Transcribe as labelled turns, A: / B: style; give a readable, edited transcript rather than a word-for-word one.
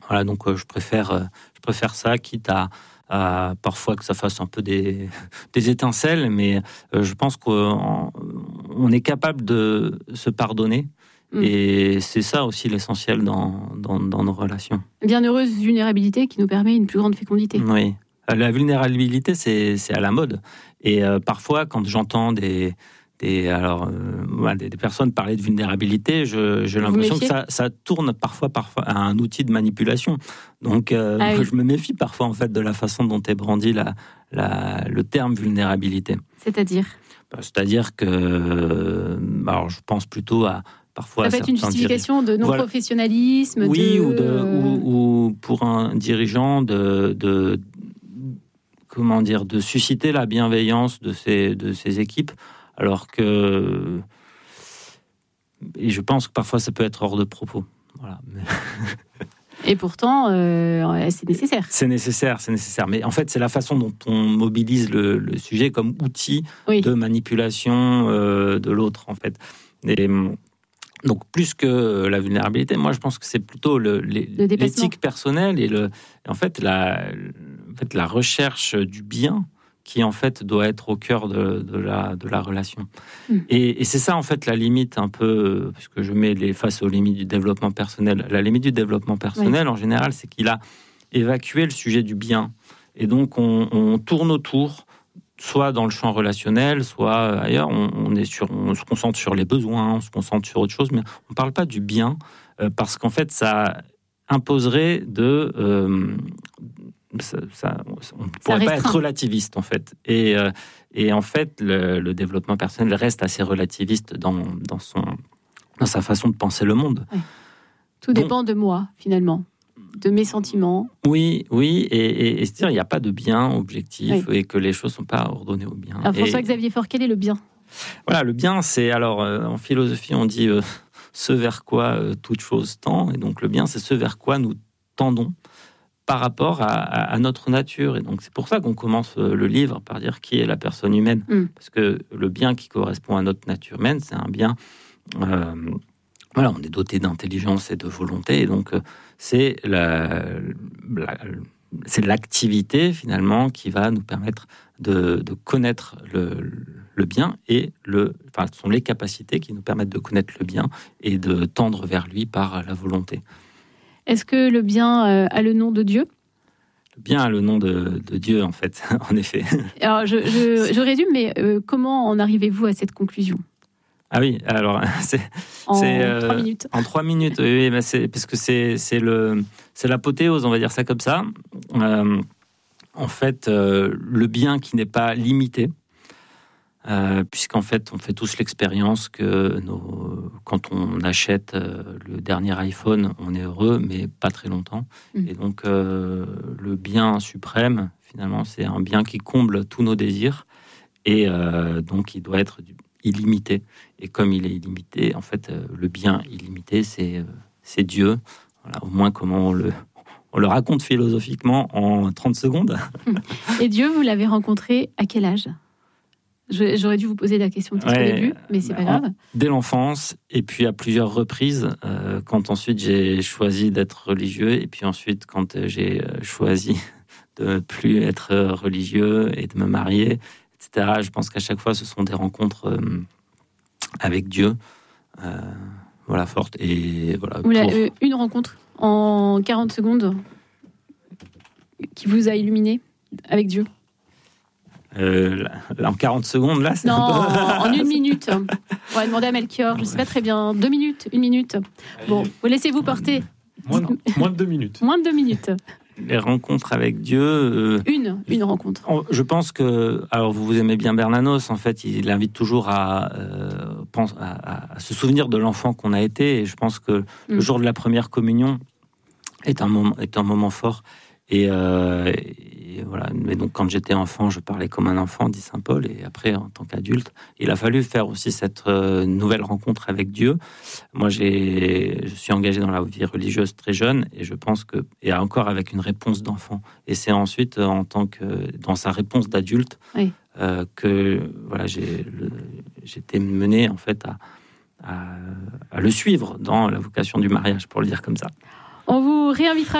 A: Voilà, donc je préfère ça, quitte à parfois que ça fasse un peu des étincelles, mais je pense qu'on est capable de se pardonner. Et c'est ça aussi l'essentiel dans nos relations.
B: Bienheureuse vulnérabilité qui nous permet une plus grande fécondité.
A: Oui, la vulnérabilité, c'est à la mode. Et parfois, quand j'entends des personnes parler de vulnérabilité, j'ai l'impression que ça tourne parfois à un outil de manipulation. Donc, je me méfie parfois en fait de la façon dont est brandi le terme vulnérabilité.
B: C'est-à-dire
A: que, alors je pense plutôt à parfois.
B: Ça peut être une justification de non-professionnalisme.
A: Oui, ou pour un dirigeant de susciter la bienveillance de ses équipes. Alors que... Et je pense que parfois, ça peut être hors de propos. Voilà.
B: Et pourtant, c'est nécessaire.
A: C'est nécessaire. Mais en fait, c'est la façon dont on mobilise le sujet comme outil de manipulation de l'autre, en fait. Et donc, plus que la vulnérabilité, moi, je pense que c'est plutôt l'éthique personnelle et en fait, la recherche du bien qui en fait doit être au cœur de la relation. Et c'est ça en fait la limite un peu, puisque je mets face aux limites du développement personnel. La limite du développement personnel en général, c'est qu'il a évacué le sujet du bien. Et donc on tourne autour, soit dans le champ relationnel, soit ailleurs. On se concentre sur les besoins, on se concentre sur autre chose, mais on ne parle pas du bien, parce qu'en fait ça imposerait on ne pourrait pas être relativiste en fait. Et en fait, le développement personnel reste assez relativiste dans sa façon de penser le monde.
B: Oui. Tout dépend de moi, finalement, de mes sentiments.
A: Oui, et c'est-à-dire il n'y a pas de bien objectif et que les choses ne sont pas ordonnées au bien.
B: Alors François-Xavier Faure, quel est le bien ?
A: Voilà, le bien, c'est en philosophie, on dit ce vers quoi toute chose tend. Et donc le bien, c'est ce vers quoi nous tendons par rapport à notre nature. Et donc, c'est pour ça qu'on commence le livre par dire qui est la personne humaine. Parce que le bien qui correspond à notre nature humaine, c'est un bien... on est doté d'intelligence et de volonté. Et donc, c'est l'activité, finalement, qui va nous permettre de connaître le bien et ce sont les capacités qui nous permettent de connaître le bien et de tendre vers lui par la volonté.
B: Est-ce que le bien a le nom de Dieu ?
A: Le bien a le nom de Dieu, en fait, en effet.
B: Alors, je résume, mais comment en arrivez-vous à cette conclusion ?
A: Ah oui, alors, c'est
B: 3 minutes.
A: En 3 minutes, oui, parce que c'est l'apothéose, on va dire ça comme ça. En fait, le bien qui n'est pas limité, puisqu'en fait, on fait tous l'expérience que quand on achète le dernier iPhone, on est heureux, mais pas très longtemps. Et donc, le bien suprême, finalement, c'est un bien qui comble tous nos désirs, et donc il doit être illimité. Et comme il est illimité, en fait, le bien illimité, c'est Dieu. Voilà, au moins, comment on le raconte philosophiquement en 30 secondes.
B: Et Dieu, vous l'avez rencontré à quel âge ? J'aurais dû vous poser la question au début, mais c'est pas grave.
A: Dès l'enfance, et puis à plusieurs reprises, quand ensuite j'ai choisi d'être religieux, et puis ensuite quand j'ai choisi de plus être religieux et de me marier, etc. Je pense qu'à chaque fois, ce sont des rencontres avec Dieu, fortes. Et voilà.
B: Une rencontre en 40 secondes qui vous a illuminé avec Dieu.
A: En 40 secondes, là, c'est
B: non, en 1 minute. On va demander à Melchior, je ne sais pas très bien. 2 minutes, 1 minute. Bon, vous laissez-vous porter.
C: Moins de 2 minutes.
B: Moins de 2 minutes.
A: Les rencontres avec Dieu...
B: Une rencontre.
A: Je pense que... Alors, vous aimez bien Bernanos, en fait, il invite toujours à se souvenir de l'enfant qu'on a été. Et je pense que le jour de la première communion est un moment fort. Et voilà. Mais donc, quand j'étais enfant, je parlais comme un enfant, dit saint Paul. Et après, en tant qu'adulte, il a fallu faire aussi cette nouvelle rencontre avec Dieu. Moi, je suis engagé dans la vie religieuse très jeune, et je pense que, et encore avec une réponse d'enfant. Et c'est ensuite, dans sa réponse d'adulte, que voilà, j'ai été mené en fait à le suivre dans la vocation du mariage, pour le dire comme ça.
B: On vous réinvitera